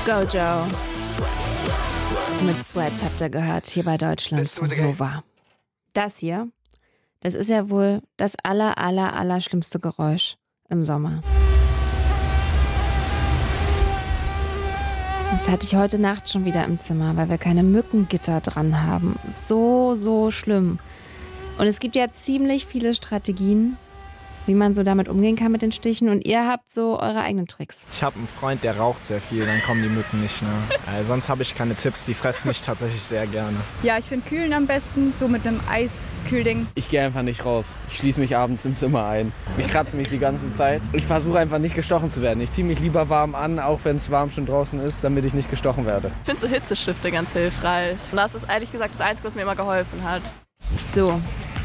Go Joe. Mit Sweat habt ihr gehört, hier bei Deutschlandfunk Nova. Das hier, das ist ja wohl das aller schlimmste Geräusch im Sommer. Das hatte ich heute Nacht schon wieder im Zimmer, weil wir keine Mückengitter dran haben. So schlimm. Und es gibt ja ziemlich viele Strategien, wie man so damit umgehen kann mit den Stichen. Und ihr habt so eure eigenen Tricks. Ich habe einen Freund, der raucht sehr viel, dann kommen die Mücken nicht. Ne? Sonst habe ich keine Tipps, die fressen mich tatsächlich sehr gerne. Ja, ich finde Kühlen am besten, so mit einem Eiskühlding. Ich gehe einfach nicht raus. Ich schließe mich abends im Zimmer ein. Ich kratze mich die ganze Zeit. Ich versuche einfach nicht gestochen zu werden. Ich ziehe mich lieber warm an, auch wenn es warm schon draußen ist, damit ich nicht gestochen werde. Ich finde so Hitzestifte ganz hilfreich. Und das ist ehrlich gesagt das Einzige, was mir immer geholfen hat. So,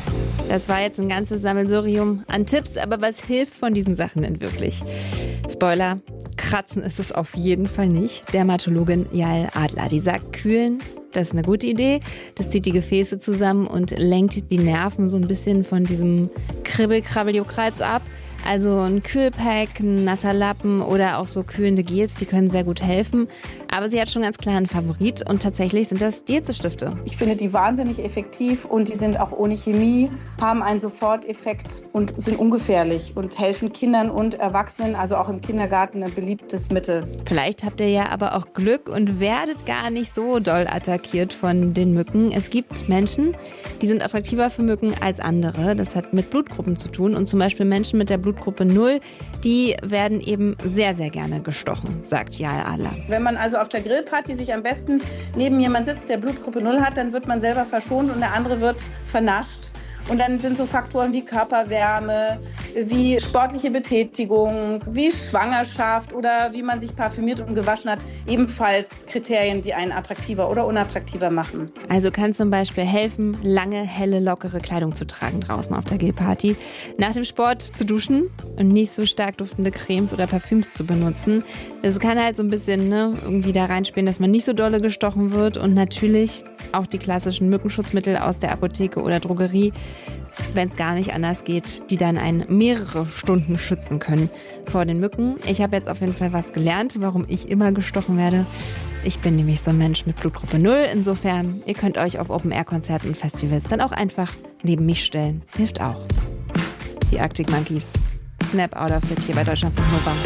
das war jetzt ein ganzes Sammelsurium an Tipps, aber was hilft von diesen Sachen denn wirklich? Spoiler, kratzen ist es auf jeden Fall nicht. Dermatologin Jael Adler, die sagt, kühlen, das ist eine gute Idee. Das zieht die Gefäße zusammen und lenkt die Nerven so ein bisschen von diesem Kribbel-Krabbel-Juckreiz ab. Also ein Kühlpack, ein nasser Lappen oder auch so kühlende Gels, die können sehr gut helfen. Aber sie hat schon ganz klar einen Favorit und tatsächlich sind das die Hitzestifte. Ich finde die wahnsinnig effektiv und die sind auch ohne Chemie, haben einen Soforteffekt und sind ungefährlich und helfen Kindern und Erwachsenen, also auch im Kindergarten, ein beliebtes Mittel. Vielleicht habt ihr ja aber auch Glück und werdet gar nicht so doll attackiert von den Mücken. Es gibt Menschen, die sind attraktiver für Mücken als andere. Das hat mit Blutgruppen zu tun und zum Beispiel Menschen mit der Blutgruppe 0, die werden eben sehr gerne gestochen, sagt Jael Adler. Wenn man also auf der Grillparty sich am besten neben jemand sitzt, der Blutgruppe 0 hat, dann wird man selber verschont und der andere wird vernascht. Und dann sind so Faktoren wie Körperwärme, wie sportliche Betätigung, wie Schwangerschaft oder wie man sich parfümiert und gewaschen hat, ebenfalls Kriterien, die einen attraktiver oder unattraktiver machen. Also kann zum Beispiel helfen, lange, helle, lockere Kleidung zu tragen draußen auf der Grillparty, nach dem Sport zu duschen und nicht so stark duftende Cremes oder Parfüms zu benutzen. Das kann halt so ein bisschen irgendwie da reinspielen, dass man nicht so dolle gestochen wird und natürlich auch die klassischen Mückenschutzmittel aus der Apotheke oder Drogerie, wenn es gar nicht anders geht, die dann einen mehrere Stunden schützen können vor den Mücken. Ich habe jetzt auf jeden Fall was gelernt, warum ich immer gestochen werde. Ich bin nämlich so ein Mensch mit Blutgruppe 0. Insofern, ihr könnt euch auf Open-Air-Konzerten und Festivals dann auch einfach neben mich stellen. Hilft auch. Die Arctic Monkeys. Snap Out of It hier bei Deutschlandfunk Nova.